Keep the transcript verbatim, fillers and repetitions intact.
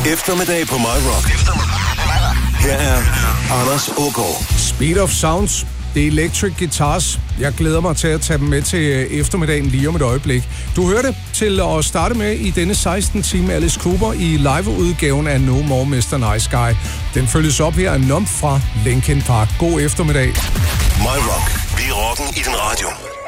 Eftermiddag på My Rock. Her er Anders Ågaard. Speed of Sounds. Det er Electric Guitars. Jeg glæder mig til at tage dem med til eftermiddagen lige om et øjeblik. Du hørte til at starte med i denne seksten time Alice Cooper i liveudgaven af No More mister Nice Guy. Den følges op her af Numb fra Linkin Park. God eftermiddag. My Rock. Vi er rocken i din radio.